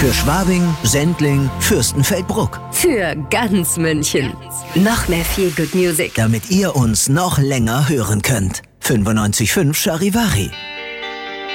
Für Schwabing, Sendling, Fürstenfeldbruck. Für ganz München. Noch mehr Feel Good Music. Damit ihr uns noch länger hören könnt. 95.5 Charivari.